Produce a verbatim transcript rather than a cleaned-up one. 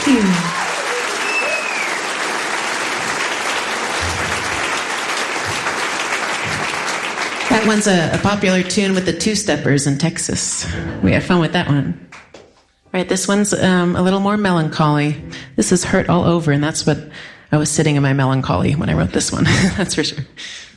you. That one's a, a popular tune with the Two-Steppers in Texas. We had fun with that one. Right, this one's um, a little more melancholy. This is Hurt All Over, and that's what I was sitting in my melancholy when I wrote this one. That's for sure.